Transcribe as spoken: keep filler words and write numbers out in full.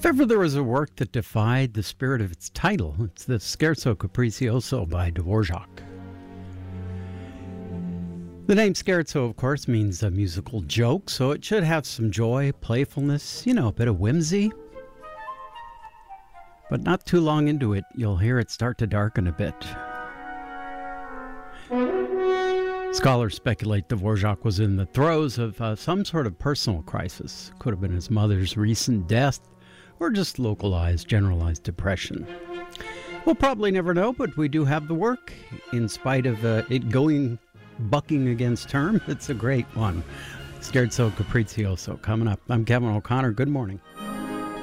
If ever there was a work that defied the spirit of its title, it's the Scherzo Capriccioso by Dvorak. The name scherzo, of course, means a musical joke, so it should have some joy, playfulness, you know, a bit of whimsy. But not too long into it, you'll hear it start to darken a bit. Scholars speculate Dvorak was in the throes of uh, some sort of personal crisis. Could have been his mother's recent death, or just localized, generalized depression. We'll probably never know, but we do have the work. In spite of uh, it going bucking against term, it's a great one. Scherzo Capriccioso coming up. I'm Kevin O'Connor. Good morning.